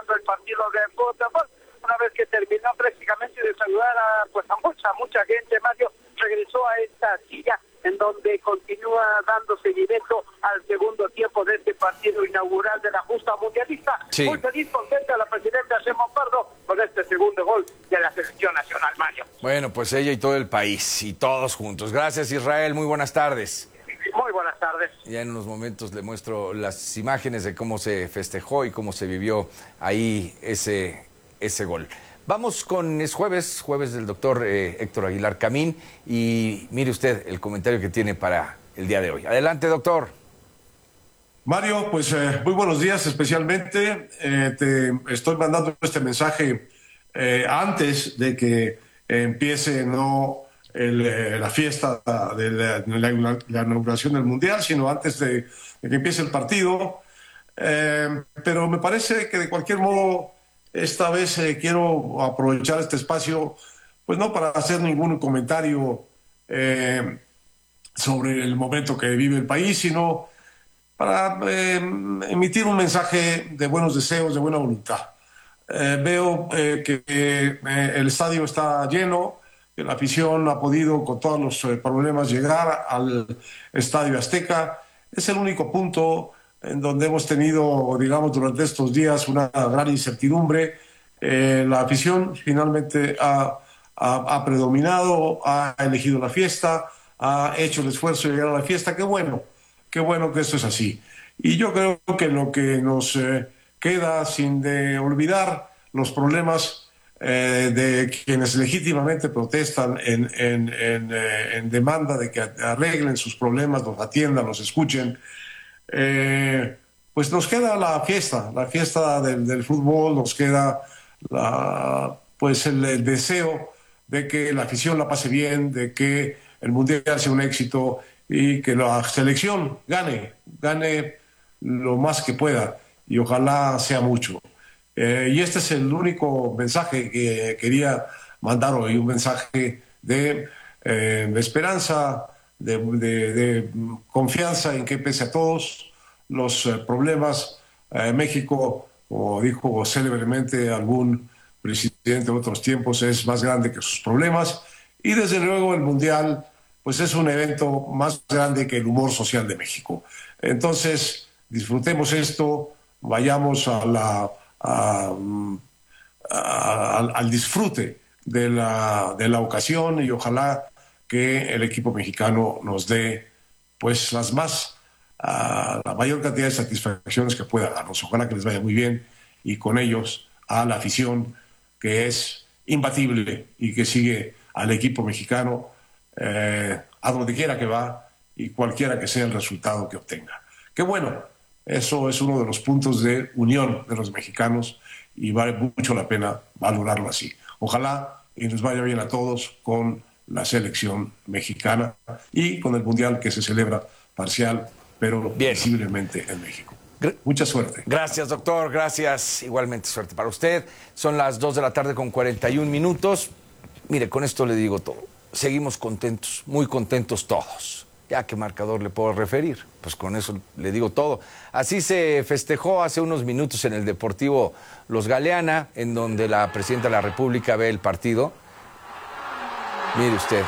narrando el partido de fútbol. Una vez que terminó prácticamente de saludar a mucha gente, Mario regresó a esta silla en donde continúa dando seguimiento al segundo tiempo de este partido inaugural de la justa mundialista. Sí. Muy feliz, contenta la presidenta Sheinbaum Pardo con este segundo gol de la selección nacional, Mario. Bueno, pues ella y todo el país, y todos juntos. Gracias, Israel, muy buenas tardes. Muy buenas tardes. Ya en unos momentos le muestro las imágenes de cómo se festejó y cómo se vivió ahí ese gol. Vamos con, es jueves del doctor Héctor Aguilar Camín, y mire usted el comentario que tiene para el día de hoy. Adelante, doctor. Mario, pues muy buenos días, especialmente te estoy mandando este mensaje antes de que empiece la fiesta de la inauguración del Mundial, sino antes de que empiece el partido, pero me parece que de cualquier modo esta vez quiero aprovechar este espacio, pues no para hacer ningún comentario sobre el momento que vive el país, sino para emitir un mensaje de buenos deseos, de buena voluntad. Veo que el estadio está lleno, que la afición ha podido, con todos los problemas, llegar al Estadio Azteca. Es el único punto en donde hemos tenido, digamos, durante estos días una gran incertidumbre. La afición finalmente ha predominado, ha elegido la fiesta, ha hecho el esfuerzo de llegar a la fiesta. Qué bueno que esto es así. Y yo creo que lo que nos queda, sin de olvidar los problemas de quienes legítimamente protestan en demanda de que arreglen sus problemas, los atiendan, los escuchen, pues nos queda la fiesta del fútbol, nos queda el deseo de que la afición la pase bien, de que el Mundial sea un éxito y que la selección gane lo más que pueda, y ojalá sea mucho. Y este es el único mensaje que quería mandar hoy, un mensaje de esperanza, de confianza en que, pese a todos los problemas, México, como dijo célebremente algún presidente de otros tiempos, es más grande que sus problemas, y desde luego el Mundial pues es un evento más grande que el humor social de México. Entonces, disfrutemos esto, vayamos al disfrute de la ocasión, y ojalá que el equipo mexicano nos dé pues la mayor cantidad de satisfacciones que pueda darnos. Ojalá que les vaya muy bien, y con ellos a la afición, que es imbatible y que sigue al equipo mexicano a donde quiera que va y cualquiera que sea el resultado que obtenga. Qué bueno, eso es uno de los puntos de unión de los mexicanos, y vale mucho la pena valorarlo así. Ojalá y nos vaya bien a todos con la selección mexicana y con el Mundial, que se celebra parcial pero visiblemente en México. Mucha suerte. Gracias, doctor, gracias. Igualmente suerte para usted. Son las 2:41 p.m. Mire, con esto le digo todo. Seguimos contentos, muy contentos todos. ¿Ya qué marcador le puedo referir? Pues con eso le digo todo. Así se festejó hace unos minutos en el Deportivo Los Galeana, en donde la presidenta de la República ve el partido. Mire usted.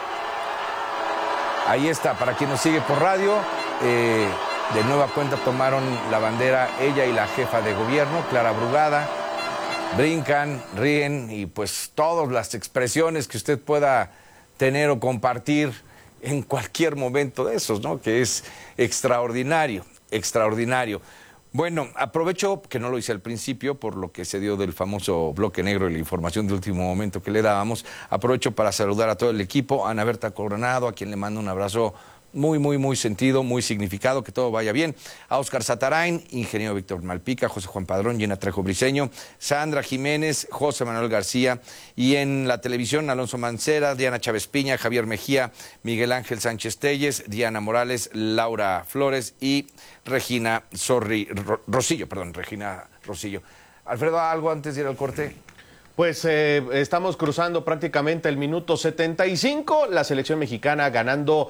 Ahí está, para quien nos sigue por radio, de nueva cuenta tomaron la bandera ella y la jefa de gobierno, Clara Brugada. Brincan, ríen, y pues todas las expresiones que usted pueda tener o compartir en cualquier momento de esos, ¿no? Que es extraordinario, extraordinario. Bueno, aprovecho, que no lo hice al principio, por lo que se dio del famoso bloque negro y la información de último momento que le dábamos, aprovecho para saludar a todo el equipo, a Ana Berta Coronado, a quien le mando un abrazo muy sentido, muy significado, que todo vaya bien. A Óscar Satarain, ingeniero Víctor Malpica, José Juan Padrón, Llena Trejo Briceño, Sandra Jiménez, José Manuel García, y en la televisión Alonso Mancera, Diana Chávez Piña, Javier Mejía, Miguel Ángel Sánchez Telles, Diana Morales, Laura Flores y Regina Rosillo. Alfredo, ¿algo antes de ir al corte? Pues estamos cruzando prácticamente el minuto 75, la selección mexicana ganando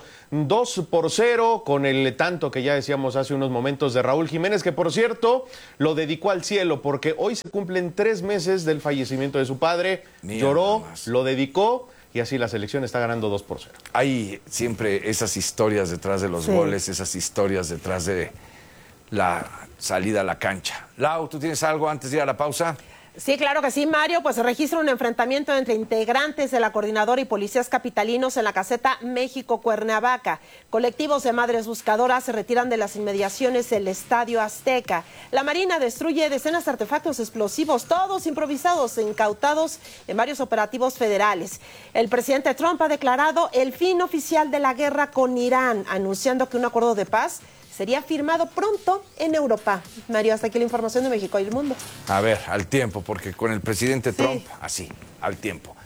2-0 con el tanto que ya decíamos hace unos momentos de Raúl Jiménez, que por cierto lo dedicó al cielo porque hoy se cumplen 3 meses del fallecimiento de su padre. Lloró, lo dedicó y así la selección está ganando 2-0. Hay siempre esas historias detrás de los goles, esas historias detrás de la salida a la cancha. Lau, ¿tú tienes algo antes de ir a la pausa? Sí, claro que sí, Mario. Pues se registra un enfrentamiento entre integrantes de la coordinadora y policías capitalinos en la caseta México-Cuernavaca. Colectivos de madres buscadoras se retiran de las inmediaciones del Estadio Azteca. La Marina destruye decenas de artefactos explosivos, todos improvisados, incautados en varios operativos federales. El presidente Trump ha declarado el fin oficial de la guerra con Irán, anunciando que un acuerdo de paz sería firmado pronto en Europa. Mario, hasta aquí la información de México y el mundo. A ver, al tiempo, porque con el presidente Trump, así, al tiempo.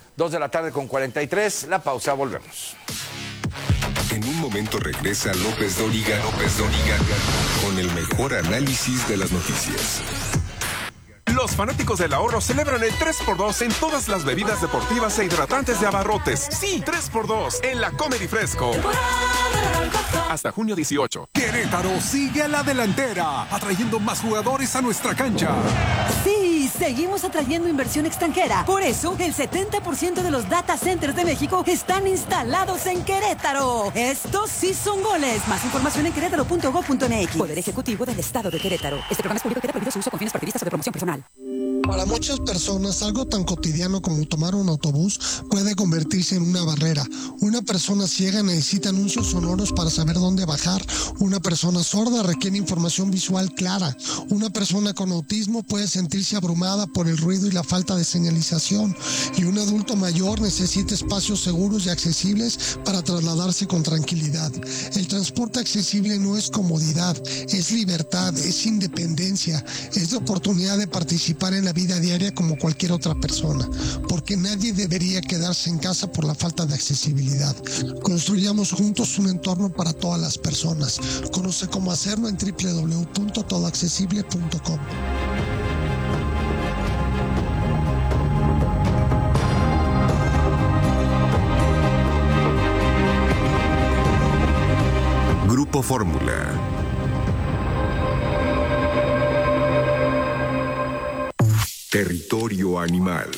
2:43 p.m, la pausa, volvemos. En un momento regresa López Dóriga, con el mejor análisis de las noticias. Los fanáticos del ahorro celebran el 3x2 en todas las bebidas deportivas e hidratantes de Abarrotes. Sí, 3x2 en la Come di Fresco. Hasta junio 18. Querétaro sigue a la delantera, atrayendo más jugadores a nuestra cancha. Sí, seguimos atrayendo inversión extranjera. Por eso, el 70% de los data centers de México están instalados en Querétaro. Estos sí son goles. Más información en querétaro.gov.mx. Poder Ejecutivo del Estado de Querétaro. Este programa es público y queda prohibido su uso con fines partidistas o de promoción personal. Para muchas personas, algo tan cotidiano como tomar un autobús puede convertirse en una barrera. Una persona ciega necesita anuncios sonoros para saber dónde bajar. Una persona sorda requiere información visual clara. Una persona con autismo puede sentirse abrumada por el ruido y la falta de señalización. Y un adulto mayor necesita espacios seguros y accesibles para trasladarse con tranquilidad. El transporte accesible no es comodidad, es libertad, es independencia, es la oportunidad de participar en la vida diaria como cualquier otra persona, porque nadie debería quedarse en casa por la falta de accesibilidad. Construyamos juntos un entorno para todas las personas. Conoce cómo hacerlo en www.todoaccesible.com. Grupo Fórmula. Territorio animal.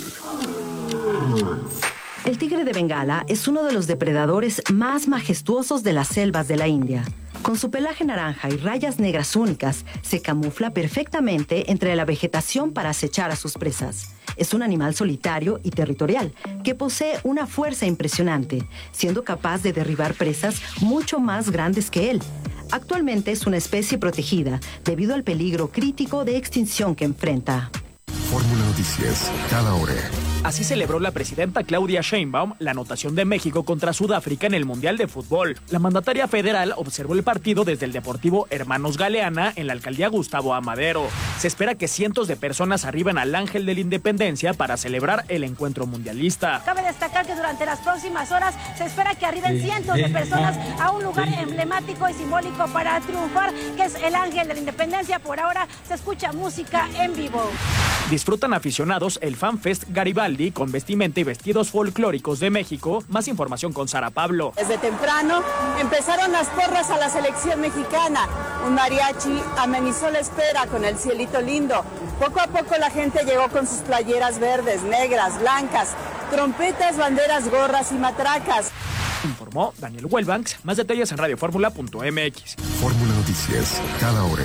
El tigre de Bengala es uno de los depredadores más majestuosos de las selvas de la India. Con su pelaje naranja y rayas negras únicas, se camufla perfectamente entre la vegetación para acechar a sus presas. Es un animal solitario y territorial, que posee una fuerza impresionante, siendo capaz de derribar presas mucho más grandes que él. Actualmente es una especie protegida, debido al peligro crítico de extinción que enfrenta. Fórmula Noticias, cada hora. Así celebró la presidenta Claudia Sheinbaum la anotación de México contra Sudáfrica en el Mundial de Fútbol. La mandataria federal observó el partido desde el Deportivo Hermanos Galeana en la alcaldía Gustavo Amadero. Se espera que cientos de personas arriben al Ángel de la Independencia para celebrar el encuentro mundialista. Cabe destacar que durante las próximas horas se espera que arriben cientos de personas a un lugar emblemático y simbólico para triunfar, que es el Ángel de la Independencia. Por ahora se escucha música en vivo. Disfrutan aficionados el FanFest Garibaldi con vestimenta y vestidos folclóricos de México. Más información con Sara Pablo. Desde temprano empezaron las porras a la selección mexicana. Un mariachi amenizó la espera con el cielito lindo. Poco a poco la gente llegó con sus playeras verdes, negras, blancas, trompetas, banderas, gorras y matracas. Informó Daniel Huelbanks. Más detalles en radioformula.mx. Fórmula Noticias, cada hora.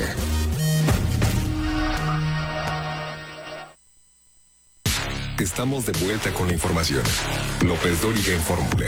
Estamos de vuelta con la información. López Dóriga en Fórmula.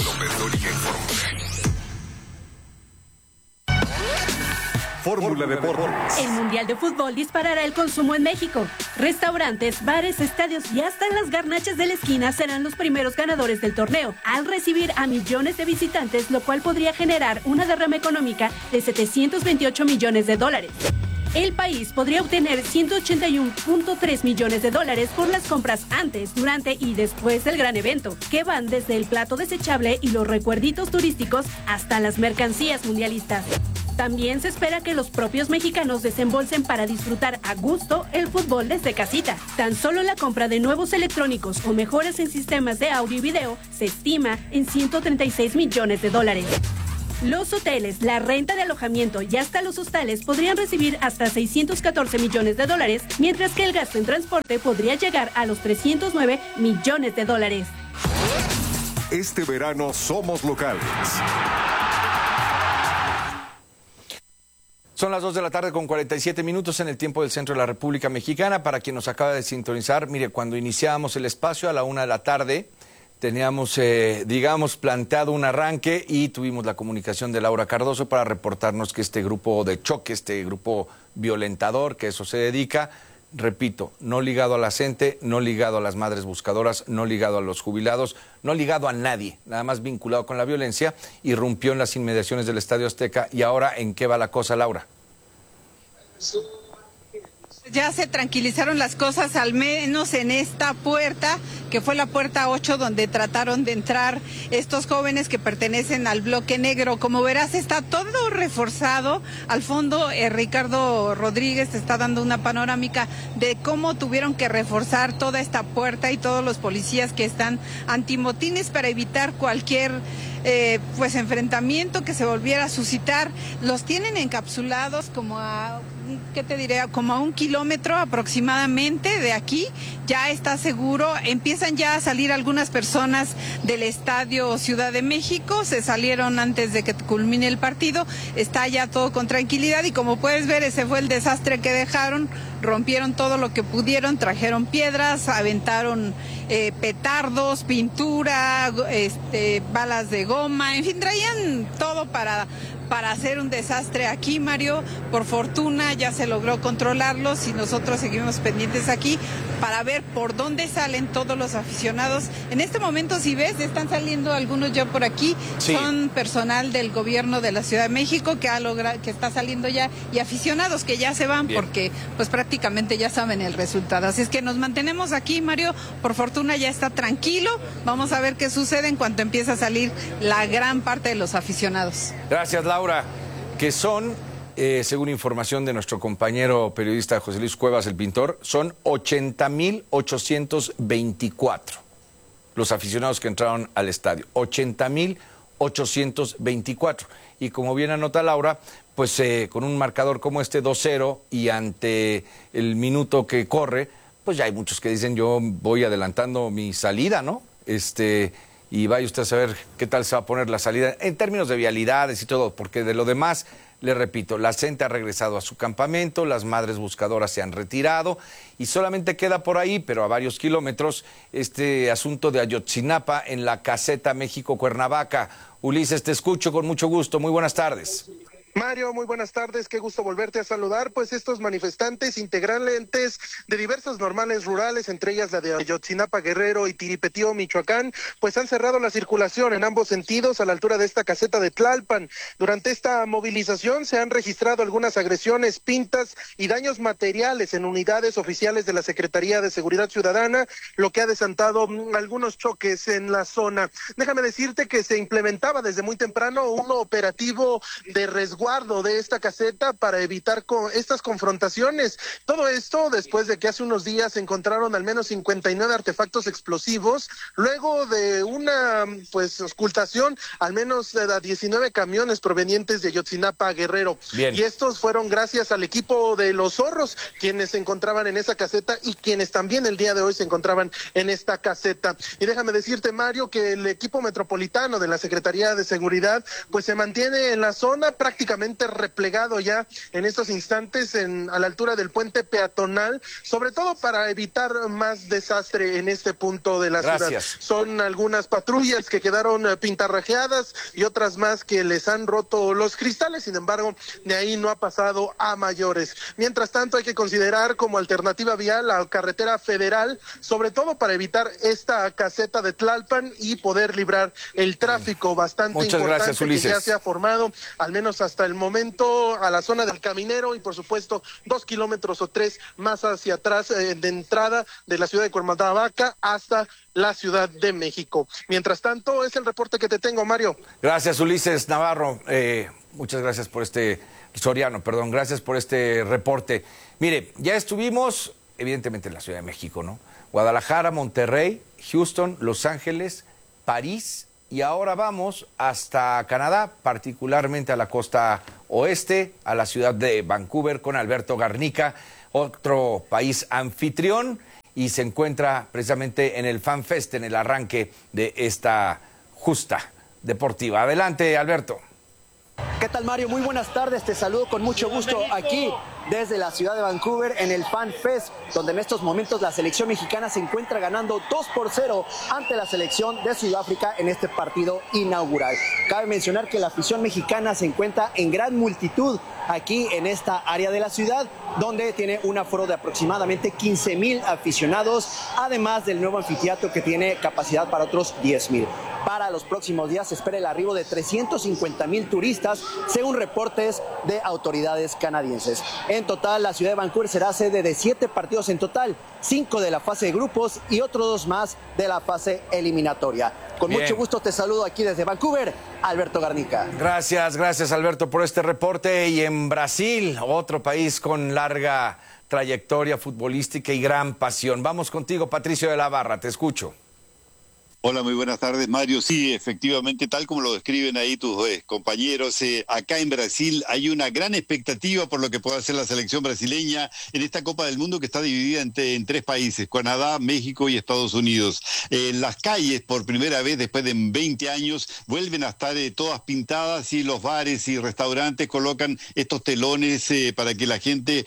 Fórmula Deportes. El Mundial de Fútbol disparará el consumo en México. Restaurantes, bares, estadios y hasta las garnachas de la esquina serán los primeros ganadores del torneo, al recibir a millones de visitantes, lo cual podría generar una derrama económica de $728 millones. El país podría obtener $181.3 millones por las compras antes, durante y después del gran evento, que van desde el plato desechable y los recuerditos turísticos hasta las mercancías mundialistas. También se espera que los propios mexicanos desembolsen para disfrutar a gusto el fútbol desde casita. Tan solo la compra de nuevos electrónicos o mejoras en sistemas de audio y video se estima en $136 millones. Los hoteles, la renta de alojamiento y hasta los hostales podrían recibir hasta $614 millones, mientras que el gasto en transporte podría llegar a los $309 millones. Este verano somos locales. Son las 2 de la tarde con 47 minutos en el tiempo del centro de la República Mexicana. Para quien nos acaba de sintonizar, mire, cuando iniciábamos el espacio a la 1 de la tarde, teníamos, planteado un arranque y tuvimos la comunicación de Laura Cardoso para reportarnos que este grupo de choque, este grupo violentador, que eso se dedica, repito, no ligado a la gente, no ligado a las madres buscadoras, no ligado a los jubilados, no ligado a nadie, nada más vinculado con la violencia, irrumpió en las inmediaciones del Estadio Azteca. ¿Y ahora en qué va la cosa, Laura? Ya se tranquilizaron las cosas, al menos en esta puerta, que fue la puerta 8, donde trataron de entrar estos jóvenes que pertenecen al Bloque Negro. Como verás, está todo reforzado. Al fondo, Ricardo Rodríguez te está dando una panorámica de cómo tuvieron que reforzar toda esta puerta y todos los policías que están antimotines para evitar cualquier enfrentamiento que se volviera a suscitar. Los tienen encapsulados como a, ¿qué te diré? Como a 1 kilómetro aproximadamente de aquí. Ya está seguro. Empiezan ya a salir algunas personas del Estadio Ciudad de México. Se salieron antes de que culmine el partido. Está ya todo con tranquilidad y como puedes ver, ese fue el desastre que dejaron. Rompieron todo lo que pudieron, trajeron piedras, aventaron petardos, pintura, balas de goma, en fin, traían todo para hacer un desastre aquí, Mario. Por fortuna ya se logró controlarlos y nosotros seguimos pendientes aquí para ver por dónde salen todos los aficionados. En este momento, si ves, están saliendo algunos ya por aquí. Sí. Son personal del gobierno de la Ciudad de México que está saliendo ya, y aficionados que ya se van. Bien. Porque pues prácticamente ya saben el resultado. Así es que nos mantenemos aquí, Mario. Por fortuna ya está tranquilo. Vamos a ver qué sucede en cuanto empieza a salir la gran parte de los aficionados. Gracias, Laura. Que son, según información de nuestro compañero periodista José Luis Cuevas, el pintor, son 80,824 los aficionados que entraron al estadio. 80,824. Y como bien anota Laura, pues con un marcador como este 2-0 y ante el minuto que corre, pues ya hay muchos que dicen yo voy adelantando mi salida, ¿no? Y vaya usted a saber qué tal se va a poner la salida en términos de vialidades y todo, porque de lo demás, le repito, la gente ha regresado a su campamento, las madres buscadoras se han retirado y solamente queda por ahí, pero a varios kilómetros, este asunto de Ayotzinapa en la caseta México-Cuernavaca. Ulises, te escucho con mucho gusto. Muy buenas tardes. Mario, muy buenas tardes, qué gusto volverte a saludar. Pues estos manifestantes integrantes de diversas normales rurales, entre ellas la de Ayotzinapa, Guerrero y Tiripetío, Michoacán, pues han cerrado la circulación en ambos sentidos a la altura de esta caseta de Tlalpan. Durante esta movilización se han registrado algunas agresiones, pintas y daños materiales en unidades oficiales de la Secretaría de Seguridad Ciudadana, lo que ha desatado algunos choques en la zona. Déjame decirte que se implementaba desde muy temprano un operativo de resguardo de esta caseta para evitar estas confrontaciones. Todo esto después de que hace unos días se encontraron al menos 59 artefactos explosivos, luego de una ocultación al menos de 19 camiones provenientes de Ayotzinapa, Guerrero. Bien. Y estos fueron gracias al equipo de los Zorros, quienes se encontraban en esa caseta y quienes también el día de hoy se encontraban en esta caseta. Y déjame decirte, Mario, que el equipo metropolitano de la Secretaría de Seguridad pues se mantiene en la zona prácticamente replegado ya en estos instantes a la altura del puente peatonal, sobre todo para evitar más desastre en este punto de la ciudad. Son algunas patrullas que quedaron pintarrajeadas y otras más que les han roto los cristales, sin embargo, de ahí no ha pasado a mayores. Mientras tanto, hay que considerar como alternativa vial la carretera federal, sobre todo para evitar esta caseta de Tlalpan y poder librar el tráfico bastante importante que ya se ha formado, al menos hasta hasta el momento a la zona del Caminero y por supuesto 2 kilómetros o 3 más hacia atrás de entrada de la ciudad de Cuernavaca hasta la Ciudad de México. Mientras tanto, es el reporte que te tengo, Mario. Gracias, Ulises Navarro. Muchas gracias por gracias por este reporte. Mire, ya estuvimos, evidentemente, en la Ciudad de México, ¿no? Guadalajara, Monterrey, Houston, Los Ángeles, París, y ahora vamos hasta Canadá, particularmente a la costa oeste, a la ciudad de Vancouver, con Alberto Garnica, otro país anfitrión, y se encuentra precisamente en el FanFest, en el arranque de esta justa deportiva. Adelante, Alberto. ¿Qué tal, Mario? Muy buenas tardes, te saludo con mucho gusto aquí desde la ciudad de Vancouver en el FanFest, donde en estos momentos la selección mexicana se encuentra ganando 2-0 ante la selección de Sudáfrica en este partido inaugural. Cabe mencionar que la afición mexicana se encuentra en gran multitud aquí en esta área de la ciudad, donde tiene un aforo de aproximadamente 15,000 aficionados, además del nuevo anfiteatro que tiene capacidad para otros 10,000. Para los próximos días se espera el arribo de 350,000 turistas, según reportes de autoridades canadienses. En total, la ciudad de Vancouver será sede de 7 partidos en total, 5 de la fase de grupos y otros 2 más de la fase eliminatoria. Con mucho gusto te saludo aquí desde Vancouver, Alberto Garnica. Gracias Alberto por este reporte. Y en Brasil, otro país con larga trayectoria futbolística y gran pasión. Vamos contigo, Patricio de la Barra, te escucho. Hola, muy buenas tardes, Mario. Sí, efectivamente, tal como lo describen ahí tus compañeros, acá en Brasil hay una gran expectativa por lo que pueda hacer la selección brasileña en esta Copa del Mundo que está dividida en 3 países, Canadá, México y Estados Unidos. Las calles, por primera vez después de 20 años, vuelven a estar todas pintadas y los bares y restaurantes colocan estos telones para que la gente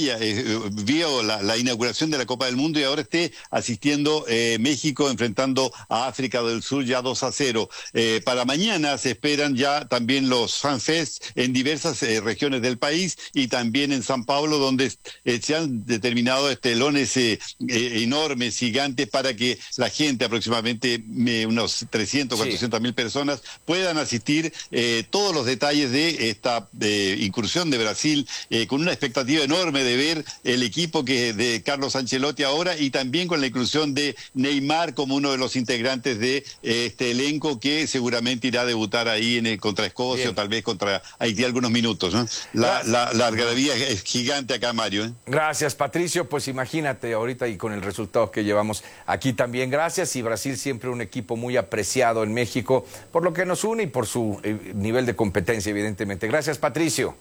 vio la inauguración de la Copa del Mundo y ahora esté asistiendo México enfrentando a África del Sur ya 2-0. Para mañana se esperan ya también los FanFest en diversas regiones del país y también en San Pablo, donde se han determinado telones enormes, gigantes, para que la gente, aproximadamente unos 300, 400,000 personas, puedan asistir. Todos los detalles de esta incursión de Brasil, con una expectativa enorme de ver el equipo de Carlos Ancelotti ahora, y también con la inclusión de Neymar como uno de los integrantes de este elenco que seguramente irá a debutar ahí contra Escocia o tal vez contra Haití algunos minutos, ¿no? La algarabía es gigante acá, Mario. Gracias, Patricio. Pues imagínate ahorita y con el resultado que llevamos aquí también. Gracias. Y Brasil siempre un equipo muy apreciado en México por lo que nos une y por su nivel de competencia, evidentemente. Gracias, Patricio.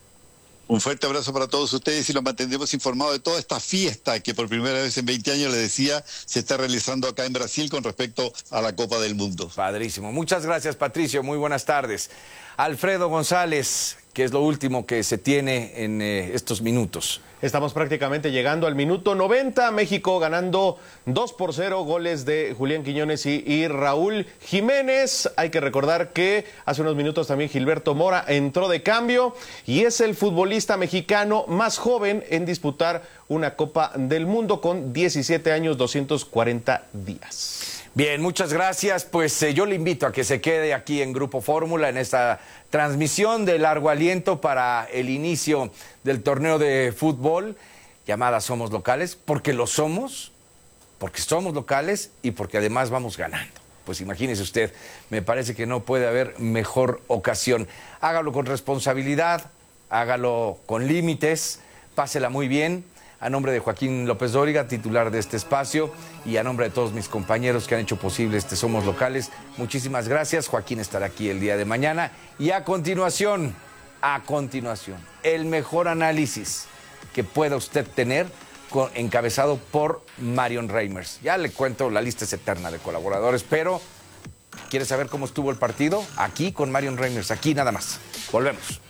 Un fuerte abrazo para todos ustedes y los mantendremos informados de toda esta fiesta que por primera vez en 20 años, les decía, se está realizando acá en Brasil con respecto a la Copa del Mundo. Padrísimo. Muchas gracias, Patricio. Muy buenas tardes. Alfredo González, ¿qué es lo último que se tiene en estos minutos? Estamos prácticamente llegando al minuto 90, México ganando 2-0, goles de Julián Quiñones y Raúl Jiménez. Hay que recordar que hace unos minutos también Gilberto Mora entró de cambio y es el futbolista mexicano más joven en disputar una Copa del Mundo con 17 años, 240 días. Bien, muchas gracias. Pues yo le invito a que se quede aquí en Grupo Fórmula en esta transmisión de largo aliento para el inicio del torneo de fútbol llamada Somos Locales, porque lo somos, porque somos locales y porque además vamos ganando. Pues imagínese usted, me parece que no puede haber mejor ocasión. Hágalo con responsabilidad, hágalo con límites, pásela muy bien. A nombre de Joaquín López Dóriga, titular de este espacio, y a nombre de todos mis compañeros que han hecho posible este Somos Locales, muchísimas gracias. Joaquín estará aquí el día de mañana. Y a continuación, el mejor análisis que pueda usted tener, encabezado por Marion Reimers. Ya le cuento, la lista es eterna de colaboradores, pero ¿quiere saber cómo estuvo el partido? Aquí con Marion Reimers, aquí nada más. Volvemos.